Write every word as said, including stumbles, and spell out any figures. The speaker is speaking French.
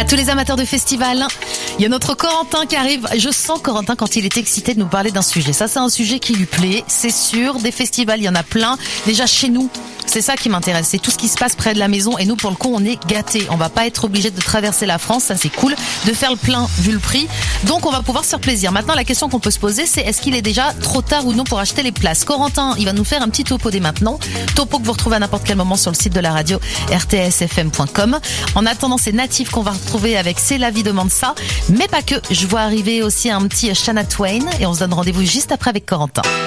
tous les amateurs de festival. Il y a notre Corentin qui arrive. Je sens Corentin quand il est excité de nous parler d'un sujet. Ça, c'est un sujet qui lui plaît. C'est sûr, des festivals, il y en a plein. Déjà chez nous, c'est ça qui m'intéresse. C'est tout ce qui se passe près de la maison. Et nous, pour le coup, on est gâtés. On va pas être obligé de traverser la France. Ça, c'est cool. De faire le plein vu le prix. Donc, on va pouvoir se faire plaisir. Maintenant, la question qu'on peut se poser, c'est est-ce qu'il est déjà trop tard ou non pour acheter les places? Corentin, il va nous faire un petit topo dès maintenant. Topo que vous retrouvez à n'importe quel moment sur le site de la radio r t s f m point com. En attendant, c'est Natif qu'on va retrouver avec C'est la vie demande ça. Mais pas que. Je vois arriver aussi un petit Shania Twain et on se donne rendez-vous juste après avec Corentin.